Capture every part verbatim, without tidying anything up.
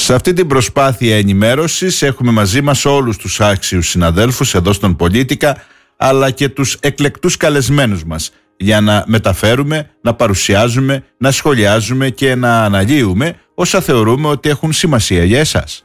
Σε αυτή την προσπάθεια ενημέρωσης έχουμε μαζί μας όλους τους άξιους συναδέλφους εδώ στον Πολίτικα, αλλά και τους εκλεκτούς καλεσμένους μας, για να μεταφέρουμε, να παρουσιάζουμε, να σχολιάζουμε και να αναλύουμε όσα θεωρούμε ότι έχουν σημασία για εσάς.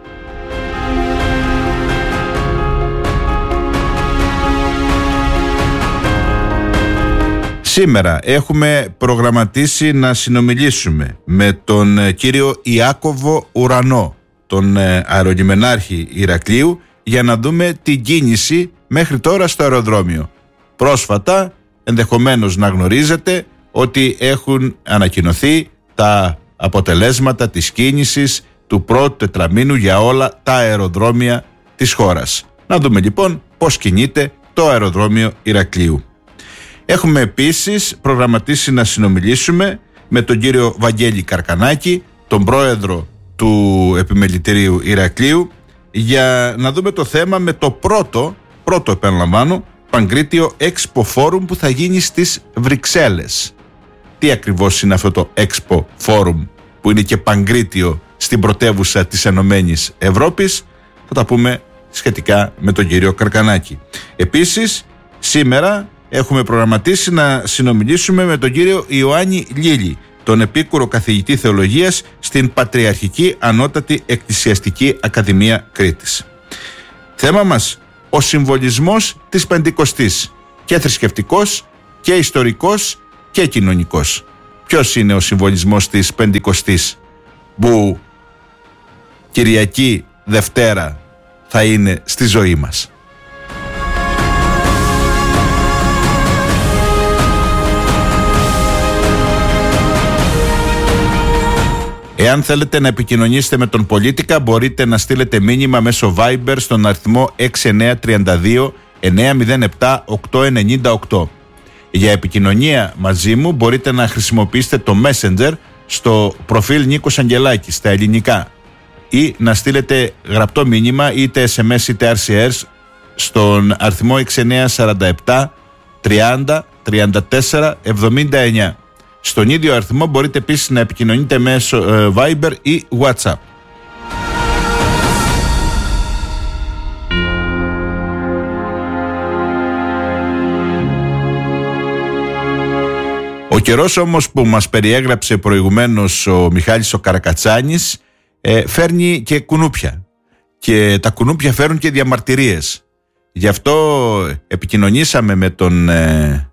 Σήμερα έχουμε προγραμματίσει να συνομιλήσουμε με τον κύριο Ιάκωβο Ουρανό, τον αερολιμενάρχη Ηρακλείου, για να δούμε την κίνηση μέχρι τώρα στο αεροδρόμιο. Πρόσφατα, ενδεχομένως να γνωρίζετε ότι έχουν ανακοινωθεί τα αποτελέσματα της κίνησης του πρώτου τετραμήνου για όλα τα αεροδρόμια της χώρας. Να δούμε λοιπόν πώς κινείται το αεροδρόμιο Ηρακλείου. Έχουμε επίσης προγραμματίσει να συνομιλήσουμε με τον κύριο Βαγγέλη Καρκανάκη, τον πρόεδρο του Επιμελητηρίου Ηρακλείου, για να δούμε το θέμα με το πρώτο, πρώτο επαναλαμβάνω, Παγκρίτιο Expo Forum που θα γίνει στις Βρυξέλλες. Τι ακριβώς είναι αυτό το Expo Forum που είναι και Παγκρίτιο στην πρωτεύουσα της Ενωμένης Ευρώπης, θα τα πούμε σχετικά με τον κύριο Καρκανάκη. Επίσης, σήμερα έχουμε προγραμματίσει να συνομιλήσουμε με τον κύριο Ιωάννη Λίλη, τον επίκουρο καθηγητή θεολογίας στην Πατριαρχική Ανώτατη Εκκλησιαστική Ακαδημία Κρήτης. Θέμα μας, ο συμβολισμός της Πεντηκοστής, και θρησκευτικός και ιστορικός και κοινωνικός. Ποιος είναι ο συμβολισμός της Πεντηκοστής που Κυριακή Δευτέρα θα είναι στη ζωή μας? Εάν θέλετε να επικοινωνήσετε με τον Πολίτικα, μπορείτε να στείλετε μήνυμα μέσω Viber στον αριθμό έξι εννιά τρία δύο εννιά μηδέν επτά οκτώ εννιά οκτώ. Για επικοινωνία μαζί μου μπορείτε να χρησιμοποιήσετε το Messenger στο προφίλ Νίκος Αγγελάκης στα ελληνικά, ή να στείλετε γραπτό μήνυμα είτε ες εμ ες είτε αρ σι αρ στον αριθμό έξι εννιά τέσσερα επτά τριάντα τριάντα τέσσερα εβδομήντα εννιά. Στον ίδιο αριθμό μπορείτε επίσης να επικοινωνείτε μέσω ε, Viber ή WhatsApp. Ο καιρός όμως που μας περιέγραψε προηγουμένως ο Μιχάλης ο Καρακατσάνης ε, φέρνει και κουνούπια, και τα κουνούπια φέρουν και διαμαρτυρίες. Γι' αυτό επικοινωνήσαμε με τον ε,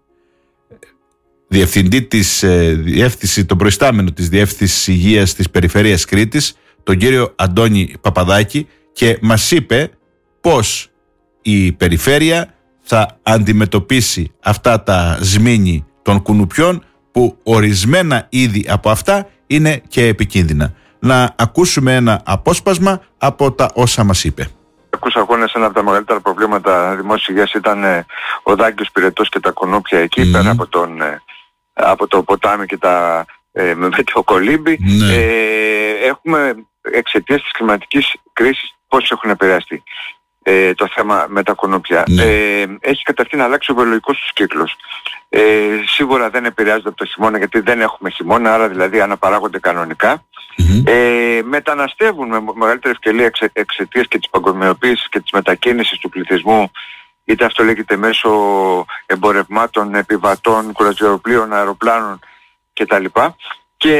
διευθυντή της ε, διεύθυνση, τον προϊστάμενο της Διεύθυνσης Υγείας της Περιφέρειας Κρήτης, τον κύριο Αντώνη Παπαδάκη, και μας είπε πως η Περιφέρεια θα αντιμετωπίσει αυτά τα σμήνη των κουνουπιών, που ορισμένα είδη από αυτά είναι και επικίνδυνα. Να ακούσουμε ένα απόσπασμα από τα όσα μας είπε. Ακούς αγώνες, ένα από τα μεγαλύτερα προβλήματα δημόσιας υγείας ήταν ε, ο δάγκιος πυρετός και τα κουνούπια εκεί, mm. πέρα από, τον, ε, από το ποτάμι και τα ε, με το κολύμπι. Mm. Ε, έχουμε εξαιτίας της κλιματικής κρίσης πώς έχουν επηρεαστεί ε, το θέμα με τα κουνούπια. Mm. Ε, έχει καταρχήν αλλάξει ο βιολογικός τους κύκλος. Ε, σίγουρα δεν επηρεάζονται από το χειμώνα, γιατί δεν έχουμε χειμώνα, άρα δηλαδή αναπαράγονται κανονικά. Mm-hmm. Ε, μεταναστεύουν με μεγαλύτερη ευκαιρία εξαι, εξαιτίας και της παγκοσμιοποίησης και της μετακίνησης του πληθυσμού, είτε αυτό λέγεται μέσω εμπορευμάτων, επιβατών, κουραζιεροπλοίων, αεροπλάνων κτλ. Και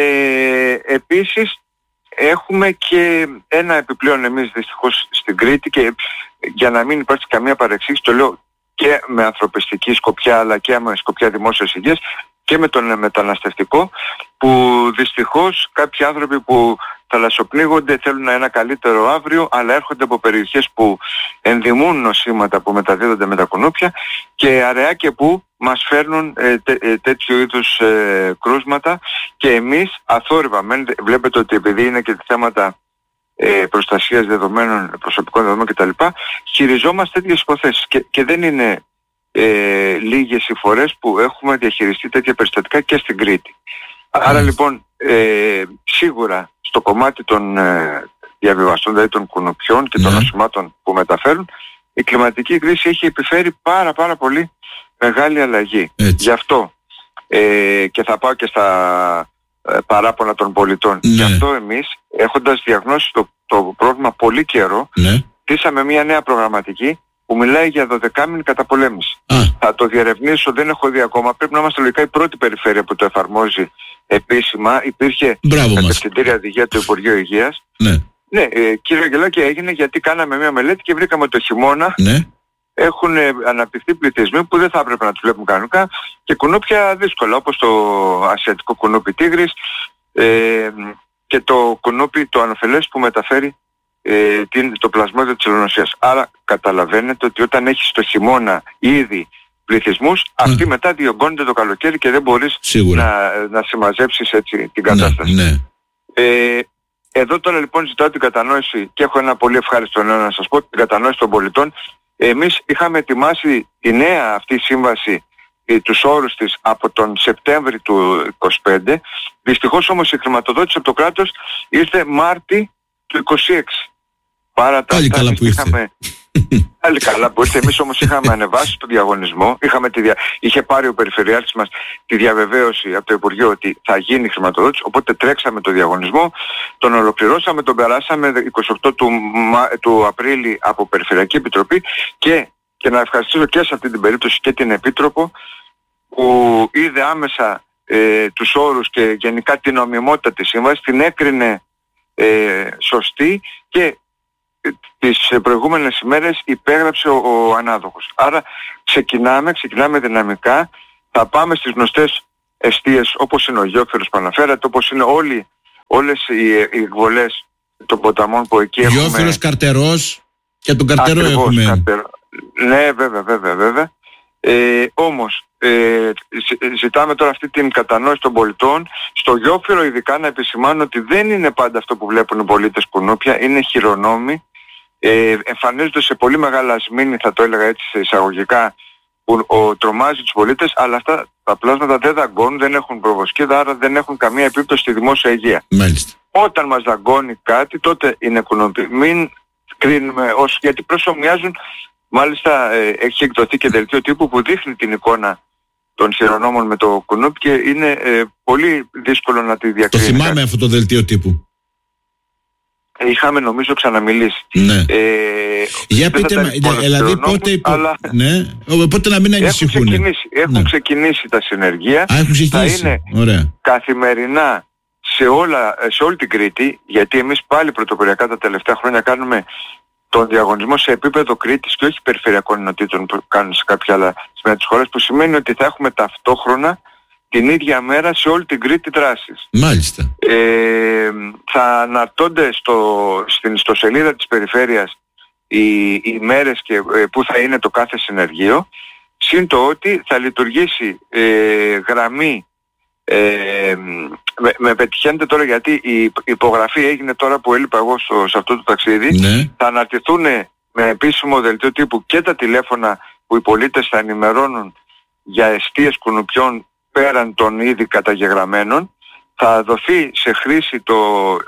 επίσης έχουμε και ένα επιπλέον εμείς δυστυχώς στην Κρήτη, και για να μην υπάρξει καμία παρεξήγηση, το λέω και με ανθρωπιστική σκοπιά αλλά και με σκοπιά δημόσιας υγείας, και με τον μεταναστευτικό, που δυστυχώς κάποιοι άνθρωποι που θαλασσοπνίγονται θέλουν ένα καλύτερο αύριο, αλλά έρχονται από περιοχές που ενδημούν νοσήματα που μεταδίδονται με τα κουνούπια, και αραιά και που μας φέρνουν ε, τέ, ε, τέτοιου είδους ε, κρούσματα, και εμείς αθόρυβα, βλέπετε ότι επειδή είναι και θέματα ε, προστασίας δεδομένων, προσωπικών δεδομένων κτλ, χειριζόμαστε τέτοιες υποθέσεις, και, και δεν είναι ε, λίγες οι φορές που έχουμε διαχειριστεί τέτοια περιστατικά και στην Κρήτη. Άρα λοιπόν ε, σίγουρα στο κομμάτι των ε, διαβιβαστών, δηλαδή των κουνουπιών και των νοσημάτων που μεταφέρουν, η κλιματική κρίση έχει επιφέρει πάρα πάρα πολύ μεγάλη αλλαγή. Έτσι. Γι' αυτό ε, και θα πάω και στα ε, παράπονα των πολιτών. Ναι. Γι' αυτό εμείς έχοντας διαγνώσει το, το πρόβλημα πολύ καιρό, ναι. στήσαμε μια νέα προγραμματική που μιλάει για δωδεκάμηνη καταπολέμηση. Α. Θα το διερευνήσω, δεν έχω δει ακόμα. Πρέπει να είμαστε λογικά η πρώτη περιφέρεια που το εφαρμόζει επίσημα. Υπήρχε κατευθυντήρια οδηγία του Υπουργείου Υγείας. Ναι, ναι ε, κύριε Αγγελάκη, έγινε γιατί κάναμε μια μελέτη και βρήκαμε το χειμώνα. Ναι. Έχουν αναπτυχθεί πληθυσμοί που δεν θα έπρεπε να τους βλέπουμε κανονικά και κουνούπια δύσκολα, όπως το ασιατικό κουνούπι τίγρης ε, και το κουνούπι το ανοφελές που μεταφέρει ε, την, το πλασμόδιο της ελονοσίας. Άρα καταλαβαίνετε ότι όταν έχεις το χειμώνα ήδη πληθυσμούς, mm. αυτοί μετά διωγγώνονται το καλοκαίρι και δεν μπορείς να, να συμμαζέψεις έτσι την κατάσταση. Ναι, ναι. Ε, εδώ τώρα λοιπόν ζητάω την κατανόηση και έχω ένα πολύ ευχάριστο νέο να σας πω, την κατανόηση των πολιτών. Εμείς είχαμε ετοιμάσει τη νέα αυτή σύμβαση, ε, τους όρους της από τον Σεπτέμβρη του είκοσι πέντε. Δυστυχώς όμως η χρηματοδότηση από το κράτος ήρθε Μάρτι του είκοσι έξι. Παρά τα Πάλι καλά που ήρθε. Είχαμε... Πάλι καλά που ήρθε. Εμείς όμως είχαμε ανεβάσει το διαγωνισμό. Είχαμε τη δια... Είχε πάρει ο Περιφερειάρχης μας τη διαβεβαίωση από το Υπουργείο ότι θα γίνει χρηματοδότηση. Οπότε τρέξαμε το διαγωνισμό, τον ολοκληρώσαμε, τον περάσαμε είκοσι οκτώ του, του Απρίλη από Περιφερειακή Επιτροπή και, και να ευχαριστήσω και σε αυτή την περίπτωση και την Επίτροπο που είδε άμεσα ε, τους όρους και γενικά την νομιμότητα της σύμβασης, την έκρινε ε, σωστή και τις προηγούμενες ημέρες υπέγραψε ο, ο ανάδοχος. Άρα ξεκινάμε, ξεκινάμε δυναμικά, θα πάμε στις γνωστές εστίες όπως είναι ο Γιόφυρος που αναφέρατε, όπως είναι όλοι, όλες οι, οι εκβολές των ποταμών που εκεί έχουμε. Γιόφυρος, Καρτερός και τον Καρτερό Ακριβώς, έχουμε. Καρτερό. Ναι, βέβαια, βέβαια, βέβαια. Ε, όμως ε, ζητάμε τώρα αυτή την κατανόηση των πολιτών. Στο Γιόφυρο ειδικά να επισημάνω ότι δεν είναι πάντα αυτό που βλέπουν οι πολίτες κουνούπια, είναι χειρονόμοι. Ε, εμφανίζονται σε πολύ μεγάλα σμήνη, θα το έλεγα έτσι σε εισαγωγικά, που ο, τρομάζει τους πολίτες, αλλά αυτά τα πλάσματα δεν δαγκώνουν, δεν έχουν προβοσκίδα, άρα δεν έχουν καμία επίπτωση στη δημόσια υγεία. Μάλιστα. Όταν μας δαγκώνει κάτι, τότε είναι κουνούπι. Μην κρίνουμε ως, γιατί προσωμιάζουν. Μάλιστα ε, έχει εκδοθεί και δελτίο τύπου που δείχνει την εικόνα των χειρονόμων με το κουνούπι και είναι ε, πολύ δύσκολο να τη διακρίνει. Το θυμάμαι αυτό το δελτίο τύπου. Είχαμε νομίζω ξαναμιλήσει. Ναι. Ε, Για πείτε, μα, δηλαδή πότε, υπο... αλλά... ναι, πότε να μην ανησυχούν. Έχουν ξεκινήσει, έχουν ναι. ξεκινήσει τα συνεργεία. Α, έχουν ξεκινήσει. Θα είναι Ωραία. καθημερινά σε, όλα, σε όλη την Κρήτη, γιατί εμείς πάλι πρωτοποριακά τα τελευταία χρόνια κάνουμε τον διαγωνισμό σε επίπεδο Κρήτης και όχι περιφερειακών ενωτήτων που κάνουν σε κάποια άλλα σημεία της χώρας, που σημαίνει ότι θα έχουμε ταυτόχρονα την ίδια μέρα σε όλη την Κρήτη δράσεις. Μάλιστα. Ε, θα αναρτώνται στο, στην ιστοσελίδα της περιφέρειας οι, οι μέρες και ε, που θα είναι το κάθε συνεργείο, συν το ότι θα λειτουργήσει ε, γραμμή. Ε, με, με πετυχαίνετε τώρα γιατί η υπογραφή έγινε τώρα που έλειπα εγώ στο, σε αυτό το ταξίδι. Ναι. Θα αναρτηθούν με επίσημο δελτίο τύπου και τα τηλέφωνα που οι πολίτες θα ενημερώνουν για εστίες κουνουπιών πέραν των ήδη καταγεγραμμένων. Θα δοθεί σε χρήση το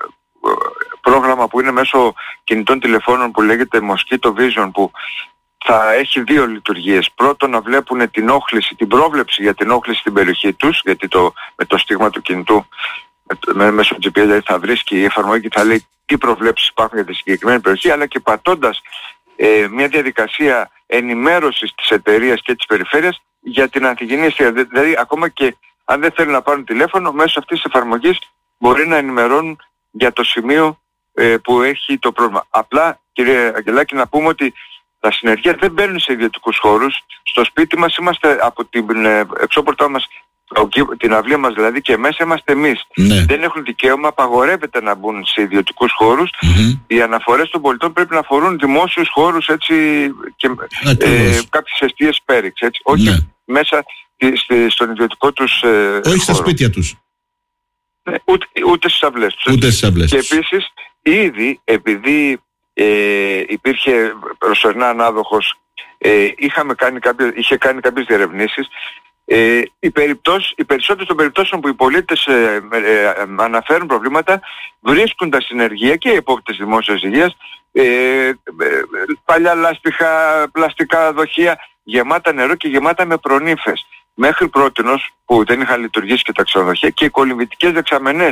πρόγραμμα που είναι μέσω κινητών τηλεφώνων που λέγεται Mosquito Vision, που θα έχει δύο λειτουργίες. Πρώτον, να βλέπουν την όχληση, την πρόβλεψη για την όχληση στην περιοχή τους, γιατί το, με το στίγμα του κινητού με, μέσω τζι πι ες δηλαδή θα βρίσκει η εφαρμογή και θα λέει τι προβλέψεις υπάρχουν για τη συγκεκριμένη περιοχή, αλλά και πατώντας ε, μια διαδικασία ενημέρωσης της εταιρείας και της περιφέρειας για την ανθυγιεινή αιστεία. Δηλαδή ακόμα και αν δεν θέλουν να πάρουν τηλέφωνο, μέσω αυτής της εφαρμογής μπορεί να ενημερώνουν για το σημείο ε, που έχει το πρόβλημα. Απλά, κύριε Αγγελάκη, να πούμε ότι τα συνεργεία δεν μπαίνουν σε ιδιωτικούς χώρους. Στο σπίτι μας είμαστε από την ε, εξώπορτά μας, την αυλία μας δηλαδή, και μέσα είμαστε εμείς. Ναι. Δεν έχουν δικαίωμα, απαγορεύεται να μπουν σε ιδιωτικούς χώρους. Mm-hmm. Οι αναφορές των πολιτών πρέπει να αφορούν δημόσιους χώρους, έτσι, και ε, κάποιες εστίες πέριξ, έτσι, όχι ναι. μέσα στη, στον ιδιωτικό τους ε, όχι χώρο. Στα σπίτια τους. Ναι, ούτε, ούτε στις αυλές τους. Ούτε στις αυλές. Και επίσης, ήδη επειδή ε, υπήρχε προσωρινά ανάδοχος, ε, είχαμε κάνει κάποιο, είχε κάνει κάποιες διερευνήσεις. Ε, οι, περιπτώσεις, οι περισσότερες των περιπτώσεων που οι πολίτες ε, ε, ε, αναφέρουν προβλήματα βρίσκουν τα συνεργεία και οι επόπτες δημόσιας υγείας, ε, ε, παλιά λάστιχα, πλαστικά δοχεία γεμάτα νερό και γεμάτα με προνύφες. Μέχρι πρότινος που δεν είχαν λειτουργήσει και τα ξενοδοχεία και οι κολυμβητικές δεξαμενές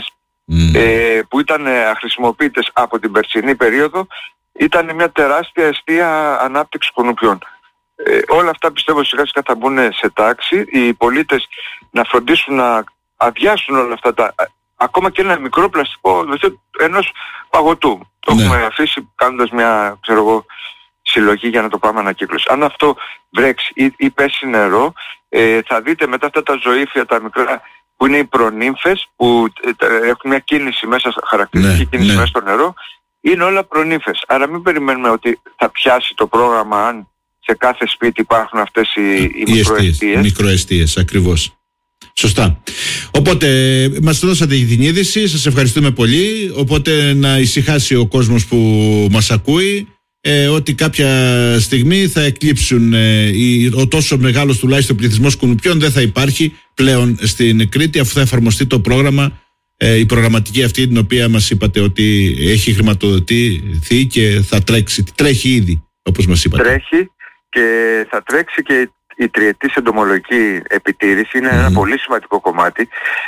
mm. ε, που ήταν αχρησιμοποιητές από την περσινή περίοδο, ήταν μια τεράστια αιστεία ανάπτυξη κουνουπιών. Ε, όλα αυτά πιστεύω σιγά σιγά θα μπουν σε τάξη. Οι πολίτες να φροντίσουν να αδειάσουν όλα αυτά τα... Ακόμα και ένα μικρό πλαστικό ενός παγωτού. Το ναι. έχουμε αφήσει κάνοντας μια, ξέρω εγώ, συλλογή για να το πάμε ανακύκλωση. Αν αυτό βρέξει ή, ή πέσει νερό, ε, θα δείτε μετά αυτά τα ζωήφια, τα μικρά, που είναι οι προνύμφες, που ε, έχουν μια κίνηση μέσα, χαρακτηριστική ναι, κίνηση ναι. μέσα στο νερό, είναι όλα προνύμφες. Άρα μην περιμένουμε ότι θα πιάσει το πρόγραμμα αν σε κάθε σπίτι υπάρχουν αυτές οι, οι, οι μικροαιστείες. Μικροαιστείες, ακριβώς. Σωστά. Οπότε μας δώσατε την είδηση, σας ευχαριστούμε πολύ. Οπότε να ησυχάσει ο κόσμος που μας ακούει, ε, ότι κάποια στιγμή θα εκλείψουν ε, ο τόσο μεγάλος τουλάχιστον πληθυσμός κουνουπιών δεν θα υπάρχει πλέον στην Κρήτη, αφού θα εφαρμοστεί το πρόγραμμα, ε, η προγραμματική αυτή την οποία μας είπατε ότι έχει χρηματοδοτηθεί και θα τρέξει, τρέχει ήδη όπως μας είπατε. Τρέχει και θα τρέξει και η τριετής εντομολογική επιτήρηση είναι mm. ένα πολύ σημαντικό κομμάτι.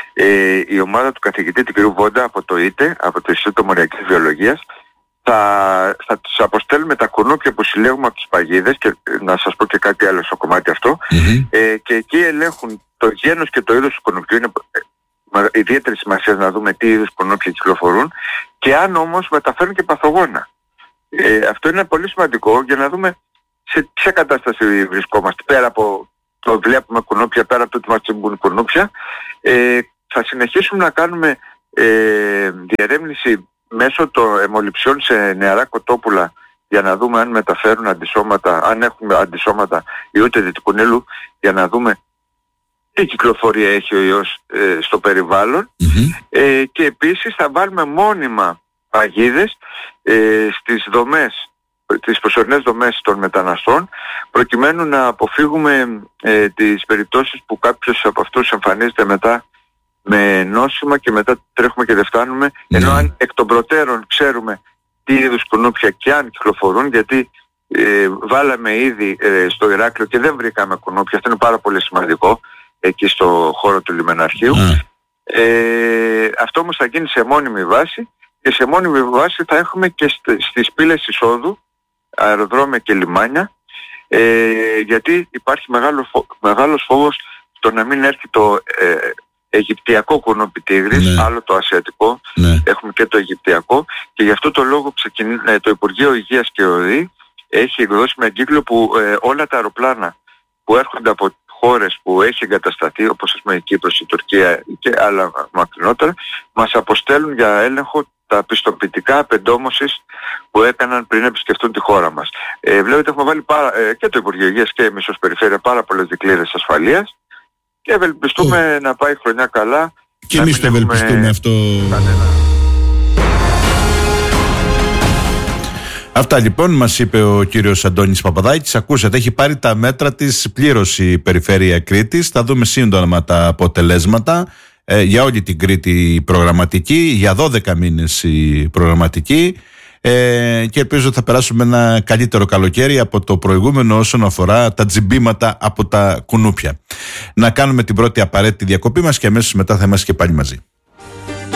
Ε, η ομάδα του καθηγητή του κ. Βόντα από το ΙΤΕ, από το Ινστιτούτο Μοριακής Βιολογίας, θα, θα τους αποστέλουμε τα κουνούπια που συλλέγουμε από τις παγίδες, και να σας πω και κάτι άλλο στο κομμάτι αυτό, mm-hmm. ε, και εκεί ελέγχουν το γένος και το είδος του κουνουπιού. Είναι ε, ιδιαίτερη σημασία να δούμε τι είδους κουνούπια κυκλοφορούν, και αν όμως μεταφέρουν και παθογόνα. Ε, αυτό είναι πολύ σημαντικό για να δούμε σε ποια κατάσταση βρισκόμαστε. Πέρα από το βλέπουμε κουνούπια, πέρα από το ότι μας τσιμπούν κουνούπια, ε, θα συνεχίσουμε να κάνουμε ε, διερεύνηση μέσω των αιμοληψιών σε νεαρά κοτόπουλα, για να δούμε αν μεταφέρουν αντισώματα, αν έχουμε αντισώματα ιού δυτικού νείλου, για να δούμε τι κυκλοφορία έχει ο ιός ε, στο περιβάλλον. Mm-hmm. Ε, και επίσης θα βάλουμε μόνιμα παγίδες ε, στις δομές, τις προσωρινές δομές των μεταναστών, προκειμένου να αποφύγουμε ε, τις περιπτώσεις που κάποιος από αυτούς εμφανίζεται μετά με νόσημα και μετά τρέχουμε και δεν φτάνουμε, mm. ενώ αν εκ των προτέρων ξέρουμε τι είδους κουνούπια και αν κυκλοφορούν, γιατί ε, βάλαμε ήδη ε, στο Ηράκλειο και δεν βρήκαμε κουνούπια, αυτό είναι πάρα πολύ σημαντικό, εκεί στο χώρο του λιμεναρχείου. Mm. Ε, αυτό όμως θα γίνει σε μόνιμη βάση, και σε μόνιμη βάση θα έχουμε και στις πύλες εισόδου, αεροδρόμια και λιμάνια, ε, γιατί υπάρχει μεγάλο φο... μεγάλος φόβος το να μην έρθει το ε, αιγυπτιακό κουνούπι τίγρης, ναι. άλλο το ασιατικό, ναι. έχουμε και το αιγυπτιακό, και γι' αυτό το λόγο ξεκινεί, ε, το Υπουργείο Υγείας και ο ΟΔΗ έχει εκδώσει με εγκύκλιο που ε, όλα τα αεροπλάνα που έρχονται από χώρες που έχει εγκατασταθεί, όπως ας πούμε η Κύπρος, η Τουρκία και άλλα μακρινότερα, μας αποστέλουν για έλεγχο τα πιστοποιητικά απεντόμωσης που έκαναν πριν επισκεφτούν τη χώρα μας. Ε, βλέπετε, έχουμε βάλει πάρα, ε, και το Υπουργείο Υγείας και εμείς ως Περιφέρεια πάρα πολλές δικλείδες ασφαλείας, και ευελπιστούμε oh. να πάει χρονιά καλά. Και εμείς το ευελπιστούμε αυτό. Κανένα. Αυτά λοιπόν μας είπε ο κύριος Αντώνης Παπαδάκης. Ακούσατε, έχει πάρει τα μέτρα της πλήρως η Περιφέρεια Κρήτης. Θα δούμε σύντομα τα αποτελέσματα. Ε, για όλη την Κρήτη προγραμματική, για δώδεκα μήνες η προγραμματική, ε, και ελπίζω ότι θα περάσουμε ένα καλύτερο καλοκαίρι από το προηγούμενο όσον αφορά τα τζιμπήματα από τα κουνούπια. Να κάνουμε την πρώτη απαραίτητη διακοπή μας και αμέσως μετά θα είμαστε και πάλι μαζί.